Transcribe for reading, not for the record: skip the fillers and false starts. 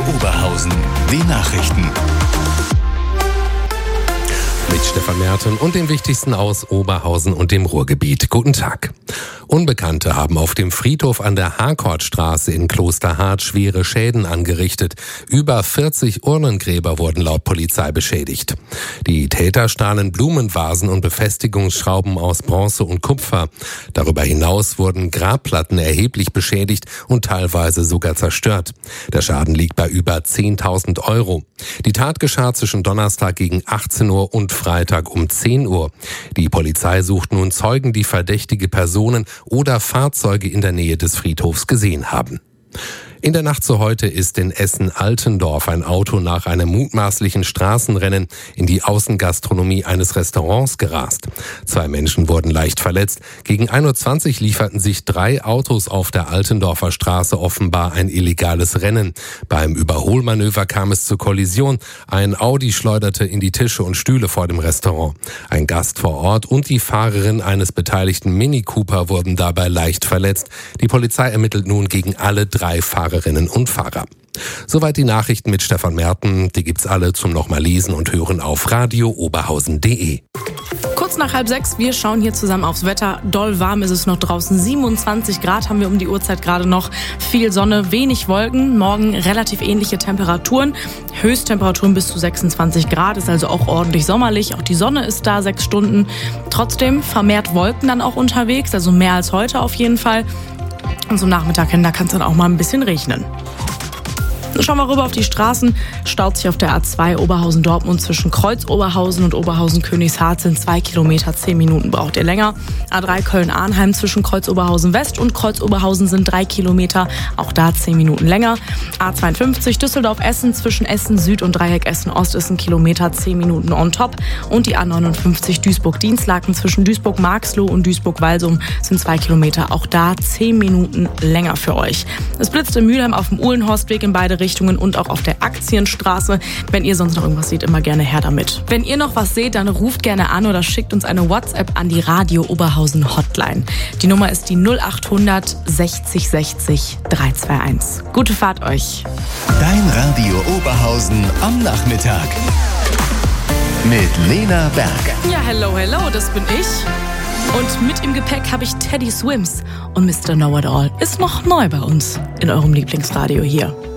Oberhausen, die Nachrichten. Mit Stefan Merten und dem Wichtigsten aus Oberhausen und dem Ruhrgebiet. Guten Tag. Unbekannte haben auf dem Friedhof an der Harkortstraße in Klosterhardt schwere Schäden angerichtet. Über 40 Urnengräber wurden laut Polizei beschädigt. Die Täter stahlen Blumenvasen und Befestigungsschrauben aus Bronze und Kupfer. Darüber hinaus wurden Grabplatten erheblich beschädigt und teilweise sogar zerstört. Der Schaden liegt bei über 10.000 Euro. Die Tat geschah zwischen Donnerstag gegen 18 Uhr und Freitag um 10 Uhr. Die Polizei sucht nun Zeugen, die verdächtige Personen oder Fahrzeuge in der Nähe des Friedhofs gesehen haben. In der Nacht zu heute ist in Essen-Altendorf ein Auto nach einem mutmaßlichen Straßenrennen in die Außengastronomie eines Restaurants gerast. 2 Menschen wurden leicht verletzt. Gegen 1:20 Uhr lieferten sich 3 Autos auf der Altendorfer Straße offenbar ein illegales Rennen. Beim Überholmanöver kam es zur Kollision. Ein Audi schleuderte in die Tische und Stühle vor dem Restaurant. Ein Gast vor Ort und die Fahrerin eines beteiligten Mini Cooper wurden dabei leicht verletzt. Die Polizei ermittelt nun gegen alle 3 Fahrerinnen und Fahrer. Soweit die Nachrichten mit Stefan Merten. Die gibt's alle zum nochmal lesen und hören auf radiooberhausen.de. Kurz nach 5:30, wir schauen hier zusammen aufs Wetter. Doll warm ist es noch draußen. 27 Grad haben wir um die Uhrzeit gerade noch. Viel Sonne, wenig Wolken. Morgen relativ ähnliche Temperaturen. Höchsttemperaturen bis zu 26 Grad, ist also auch ordentlich sommerlich. Auch die Sonne ist da 6 Stunden. Trotzdem vermehrt Wolken dann auch unterwegs, also mehr als heute auf jeden Fall. Und zum Nachmittag hin, da kann es dann auch mal ein bisschen regnen. Schauen wir rüber auf die Straßen. Staut sich auf der A2 Oberhausen-Dortmund zwischen Kreuz-Oberhausen und Oberhausen-Königshardt sind 2 Kilometer, 10 Minuten braucht ihr länger. A3 Köln-Arnheim zwischen Kreuz-Oberhausen-West und Kreuz-Oberhausen sind 3 Kilometer, auch da 10 Minuten länger. A52 Düsseldorf-Essen zwischen Essen-Süd und Dreieck Essen-Ost ist 1 Kilometer, 10 Minuten on top. Und die A59 Duisburg-Dienstlaken zwischen Duisburg-Marxloh und Duisburg-Walsum sind 2 Kilometer, auch da 10 Minuten länger für euch. Es blitzt in Mülheim auf dem Uhlenhorstweg in beide Richtungen und auch auf der Aktienstraße. Wenn ihr sonst noch irgendwas seht, immer gerne her damit. Wenn ihr noch was seht, dann ruft gerne an oder schickt uns eine WhatsApp an die Radio Oberhausen Hotline. Die Nummer ist die 0800 60 60 321. Gute Fahrt euch. Dein Radio Oberhausen am Nachmittag. Mit Lena Berg. Ja, hello, das bin ich. Und mit im Gepäck habe ich Teddy Swims und Mr. Know It All. Ist noch neu bei uns in eurem Lieblingsradio hier.